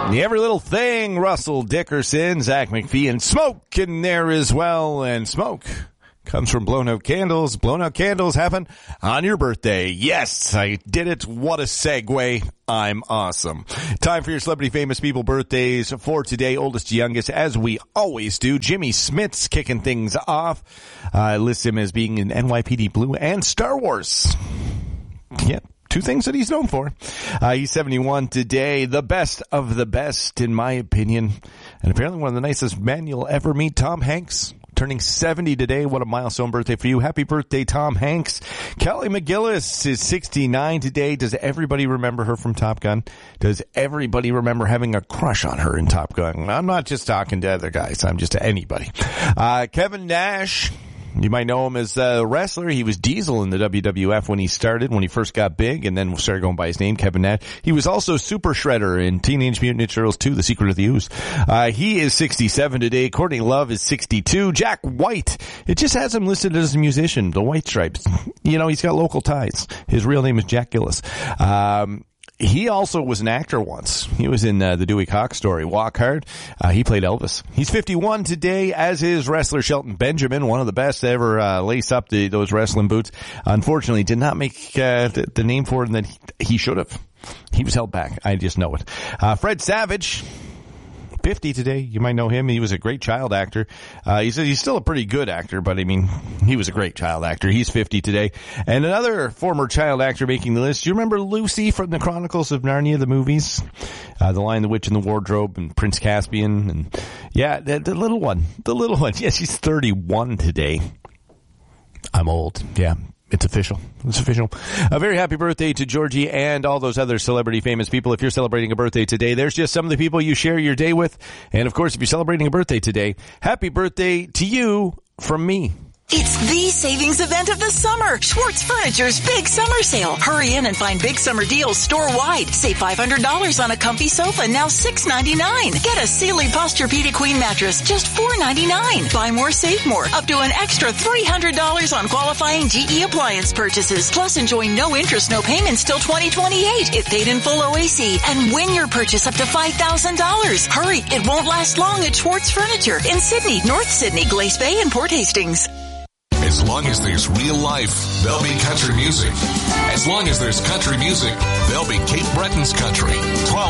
Every Little Thing, Russell Dickerson, Zach McPhee, and Smoke in there as well. And Smoke comes from Blown Out Candles. Blown Out Candles happen on your birthday. Yes, I did it. What a segue. I'm awesome. Time for your Celebrity Famous People birthdays for today, oldest to youngest, as we always do. Jimmy Smits kicking things off. I list him as being in NYPD Blue and Star Wars. Yep. Two things that he's known for. He's 71 today. The best of the best, in my opinion. And apparently one of the nicest men you'll ever meet, Tom Hanks. Turning 70 today. What a milestone birthday for you. Happy birthday, Tom Hanks. Kelly McGillis is 69 today. Does everybody remember her from Top Gun? Does everybody remember having a crush on her in Top Gun? I'm not just talking to other guys. I'm just to anybody. Kevin Nash. You might know him as a wrestler. He was Diesel in the WWF when he first got big, and then started going by his name, Kevin Nash. He was also Super Shredder in Teenage Mutant Ninja Turtles 2, The Secret of the Ooze. He is 67 today. Courtney Love is 62. Jack White, it just has him listed as a musician, the White Stripes. You know, he's got local ties. His real name is Jack Gillis. He also was an actor once. He was in the Dewey Cox story, Walk Hard. He played Elvis. He's 51 today, as is wrestler Shelton Benjamin, one of the best to ever lace up those wrestling boots. Unfortunately, did not make the name for it that he should have. He was held back. I just know it. Fred Savage, 50 today. You might know him. He was a great child actor. He's still a pretty good actor, but I mean, he was a great child actor. He's 50 today. And another former child actor making the list. You remember Lucy from the Chronicles of Narnia, the movies? The Lion, the Witch, and the Wardrobe, and Prince Caspian. And yeah, the little one. The little one. Yeah, she's 31 today. I'm old. Yeah. It's official. It's official. A very happy birthday to Georgie and all those other celebrity famous people. If you're celebrating a birthday today, there's just some of the people you share your day with. And of course, if you're celebrating a birthday today, happy birthday to you from me. It's the savings event of the summer. Schwartz Furniture's Big Summer Sale. Hurry in and find big summer deals store-wide. Save $500 on a comfy sofa, now $699. Get a Sealy Posturepedic Queen mattress, just $499. Buy more, save more. Up to an extra $300 on qualifying GE appliance purchases. Plus, enjoy no interest, no payments till 2028 if paid in full OAC. And win your purchase up to $5,000. Hurry, it won't last long at Schwartz Furniture in Sydney, North Sydney, Glace Bay, and Port Hastings. As long as there's real life, there'll be country music. As long as there's country music, there'll be Cape Breton's Country.